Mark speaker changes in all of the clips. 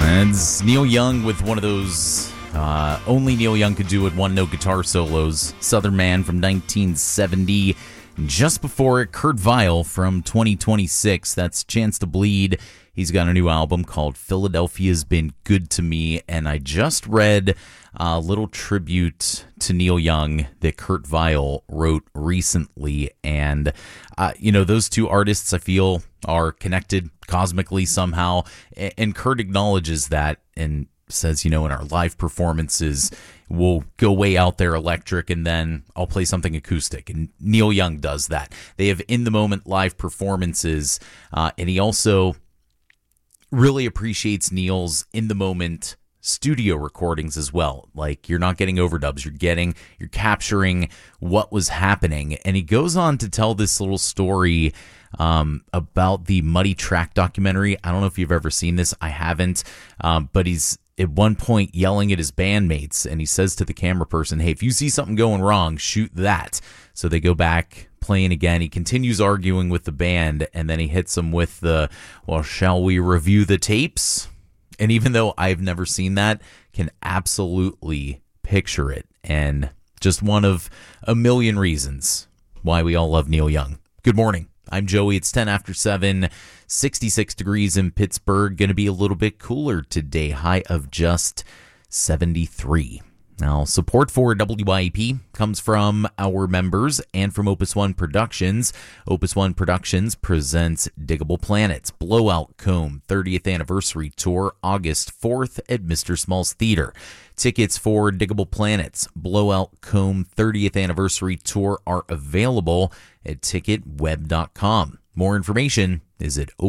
Speaker 1: It's Neil Young with one of those only Neil Young could do with one-note guitar solos. Southern Man from 1970. Just before it, Kurt Vile from 2026. That's Chance to Bleed. He's got a new album called Philadelphia's Been Good to Me. And I just read a little tribute to Neil Young that Kurt Vile wrote recently. And, those two artists, I feel, are connected cosmically somehow. And Kurt acknowledges that and says, in our live performances, we'll go way out there electric and then I'll play something acoustic. And Neil Young does that. They have in-the-moment live performances. And he also really appreciates Neil's in-the-moment studio recordings as well. Like, you're not getting overdubs. You're capturing what was happening. And he goes on to tell this little story about the Muddy Track documentary. I don't know if you've ever seen this. I haven't. But he's at one point yelling at his bandmates, and he says to the camera person, hey, if you see something going wrong, shoot that. So they go back, playing again. He continues arguing with the band, and then he hits them with the, well, shall we review the tapes? And even though I've never seen that, can absolutely picture it. And just one of a million reasons why we all love Neil Young. Good morning. I'm Joey. It's 10 after 7, 66 degrees in Pittsburgh. Going to be a little bit cooler today, high of just 73. Now, support for WYEP comes from our members and from Opus One Productions. Opus One Productions presents Diggable Planets Blowout Comb 30th Anniversary Tour, August 4th at Mr. Smalls Theater. Tickets for Diggable Planets Blowout Comb 30th Anniversary Tour are available at ticketweb.com. More information is at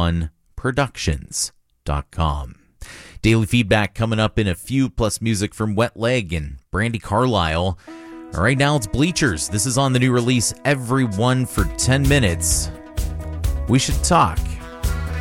Speaker 1: opusoneproductions.com. Daily feedback coming up in a few, plus music from Wet Leg and Brandi Carlile. All right, now it's Bleachers. This is on the new release, Everyone for 10 Minutes. We Should Talk.